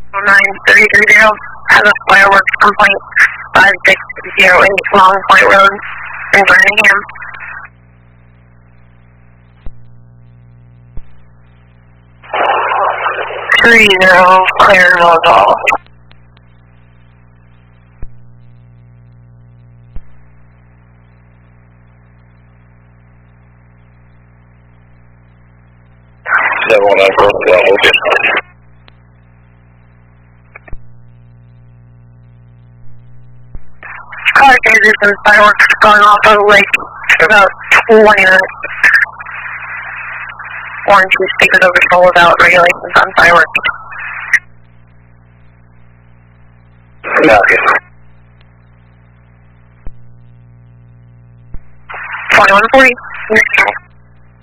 9330 has a fireworks complaint 560 Long Point Road in Birmingham. 30 clear Molotov. Car there's some fireworks going off of the lake for about 20 minutes. Warren Chief speakers over control without regulations on fireworks. Okay. 2140.